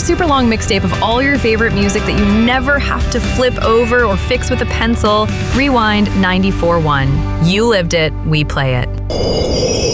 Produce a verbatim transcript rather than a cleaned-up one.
super long mixtape of all your favorite music that you never have to flip over or fix with a pencil, Rewind ninety-four point one. You lived it, we play it.